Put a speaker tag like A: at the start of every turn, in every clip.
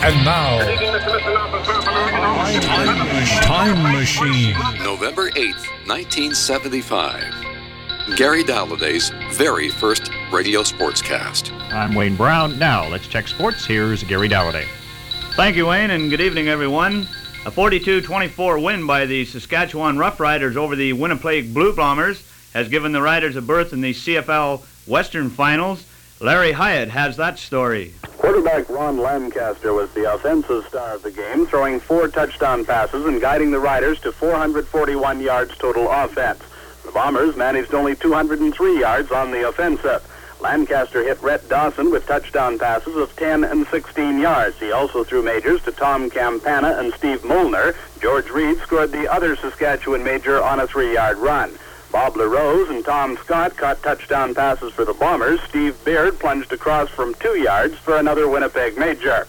A: And now, Time Machine.
B: November 8th, 1975. Gary Dalladay's very first radio sportscast.
C: I'm Wayne Brown. Now, let's check sports. Here's Gary Dalladay.
D: Thank you, Wayne, and good evening, everyone. A 42-24 win by the Saskatchewan Roughriders over the Winnipeg Blue Bombers has given the Riders a berth in the CFL Western Finals. Larry Hyatt has that story.
E: Quarterback Ron Lancaster was the offensive star of the game, throwing 4 touchdown passes and guiding the Riders to 441 yards total offense. The Bombers managed only 203 yards on the offensive. Lancaster hit Rhett Dawson with touchdown passes of 10 and 16 yards. He also threw majors to Tom Campana and Steve Molnar. George Reed scored the other Saskatchewan major on a 3-yard run. Bob LaRose and Tom Scott caught touchdown passes for the Bombers. Steve Beard plunged across from 2 yards for another Winnipeg major.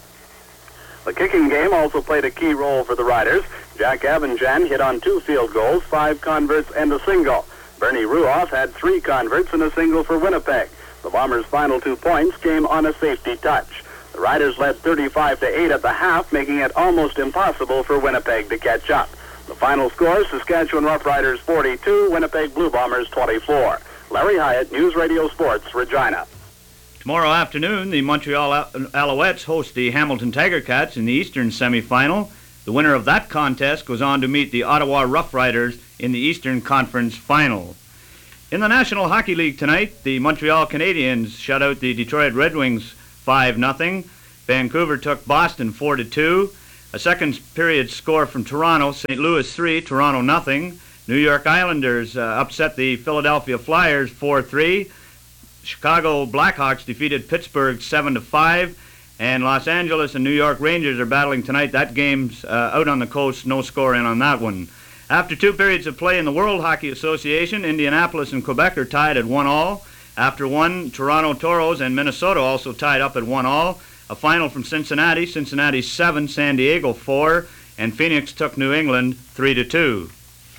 E: The kicking game also played a key role for the Riders. Jack Avanjan hit on 2 field goals, 5 converts, and a single. Bernie Ruoff had 3 converts and a single for Winnipeg. The Bombers' final 2 points came on a safety touch. The Riders led 35-8 at the half, making it almost impossible for Winnipeg to catch up. The final score, Saskatchewan Roughriders 42, Winnipeg Blue Bombers 24. Larry Hyatt, News Radio Sports, Regina.
D: Tomorrow afternoon, the Montreal Alouettes host the Hamilton Tiger Cats in the Eastern semifinal. The winner of that contest goes on to meet the Ottawa Roughriders in the Eastern Conference Final. In the National Hockey League tonight, the Montreal Canadiens shut out the Detroit Red Wings 5-0. Vancouver took Boston 4-2. A second period score from Toronto, St. Louis 3, Toronto 0. New York Islanders upset the Philadelphia Flyers 4-3. Chicago Blackhawks defeated Pittsburgh 7-5. And Los Angeles and New York Rangers are battling tonight. That game's out on the coast, no score in on that one. After 2 periods of play in the World Hockey Association, Indianapolis and Quebec are tied at 1-1. After one, Toronto Toros and Minnesota also tied up at 1-1. A final from Cincinnati, Cincinnati 7, San Diego 4, and Phoenix took New England 3-2.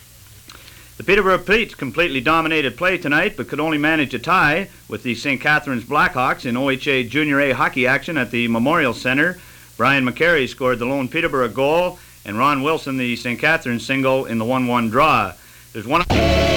D: The Peterborough Petes completely dominated play tonight, but could only manage a tie with the St. Catharines Blackhawks in OHA Junior A hockey action at the Memorial Center. Brian McCary scored the lone Peterborough goal, and Ron Wilson the St. Catharines single in the 1-1 draw. There's one.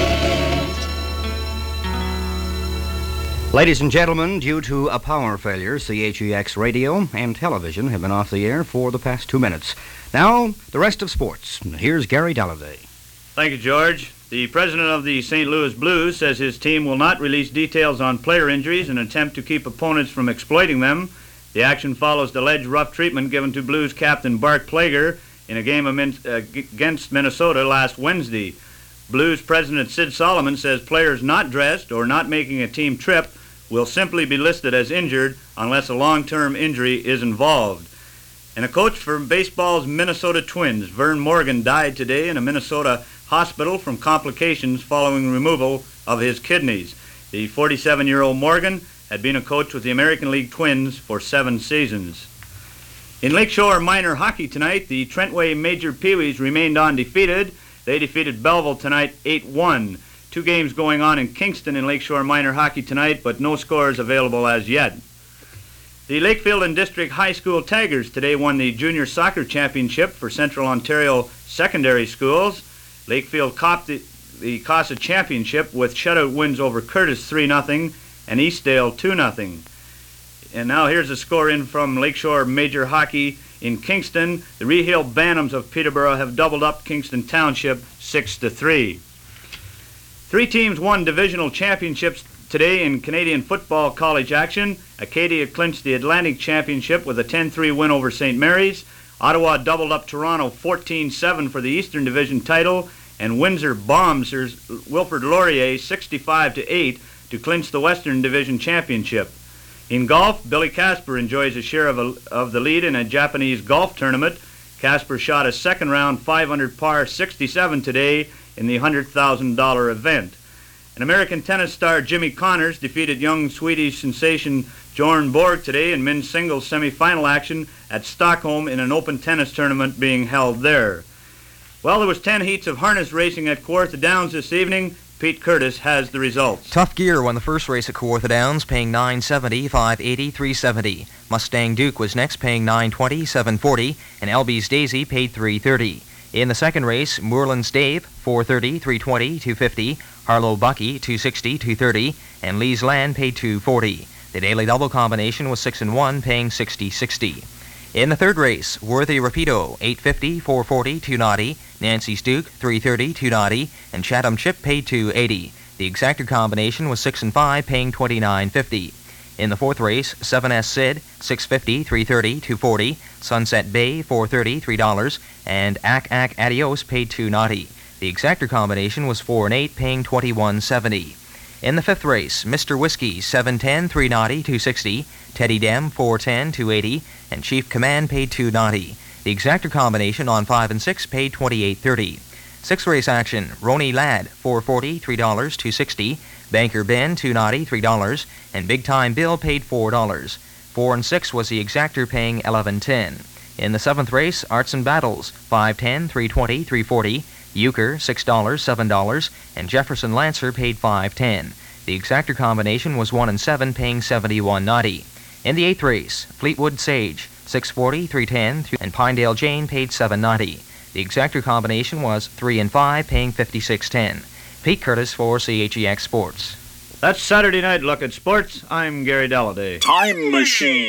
F: Ladies and gentlemen, due to a power failure, CHEX radio and television have been off the air for the past 2 minutes. Now, the rest of sports. Here's Gary Dalladay.
D: Thank you, George. The president of the St. Louis Blues says his team will not release details on player injuries in an attempt to keep opponents from exploiting them. The action follows the alleged rough treatment given to Blues captain Bart Plager in a game against Minnesota last Wednesday. Blues president Sid Solomon says players not dressed or not making a team trip will simply be listed as injured unless a long-term injury is involved. And a coach for baseball's Minnesota Twins, Vern Morgan, died today in a Minnesota hospital from complications following removal of his kidneys. The 47-year-old Morgan had been a coach with the American League Twins for 7 seasons. In Lakeshore minor hockey tonight, the Trentway Major Peewees remained undefeated. They defeated Belleville tonight 8-1. 2 games going on in Kingston in Lakeshore minor hockey tonight, but no scores available as yet. The Lakefield and District High School Tigers today won the Junior Soccer Championship for Central Ontario secondary schools. Lakefield copped the CASA Championship with shutout wins over Curtis 3-0 and Eastdale 2-0. And now here's a score in from Lakeshore Major Hockey in Kingston. The Rehill Bantams of Peterborough have doubled up Kingston Township 6-3. 3 teams won divisional championships today in Canadian football college action. Acadia clinched the Atlantic Championship with a 10-3 win over St. Mary's. Ottawa doubled up Toronto 14-7 for the Eastern Division title, and Windsor bombed Wilfrid Laurier 65-8 to clinch the Western Division Championship. In golf, Billy Casper enjoys a share of the lead in a Japanese golf tournament. Casper shot a second-round 500 par 67 today in the $100,000 event. An American tennis star Jimmy Connors defeated young Swedish sensation Bjorn Borg today in men's singles semi-final action at Stockholm in an open tennis tournament being held there. Well, there was 10 heats of harness racing at Kawartha Downs this evening. Pete Curtis has the results.
G: Tough Gear won the first race at Kawartha Downs, paying $9.70, $5.80, $3.70. Mustang Duke was next, paying $9.20, $7.40, and LB's Daisy paid $3.30. In the second race, Moorland's Dave, $4.30, $3.20, $2.50, Harlow Bucky, $2.60, $2.30, and Lee's Land paid $2.40. The daily double combination was 6 and 1, paying $60.60. In the third race, Worthy Rapido, $8.50, $4.40, $2.90, Nancy's Duke, $3.30, $2.90, and Chatham Chip paid $2.80. The exactor combination was 6 and 5, paying $29.50. In the fourth race, 7S Sid, $6.50, $3.30, $2.40, Sunset Bay, $4.30, $3, and Ack Adios paid $2.90. The exactor combination was 4 and 8, paying $21.70. In the fifth race, Mr. Whiskey, $7.10, $3.90, $2.60, Teddy Dem, $4.10, $2.80, and Chief Command paid $2.90. The exactor combination on 5 and 6 paid $28.30. Sixth race action, Roni Ladd, $4.40, $3, $2.60, Banker Ben, $2.90, $3, and Big Time Bill paid $4. 4 and 6 was the exactor, paying $11.10. In the seventh race, Arts and Battles, $5.10, $3.20, $3.40, Euchre, $6, $7, and Jefferson Lancer paid $5.10. The exactor combination was 1 and 7, paying $71.90. In the eighth race, Fleetwood Sage, $6.40, $3.10, and Pinedale Jane paid $7.90. The exactor combination was 3 and 5, paying $56.10. Pete Curtis for CHEX Sports.
D: That's Saturday Night Look at Sports. I'm Gary Dalladay.
A: Time Machine.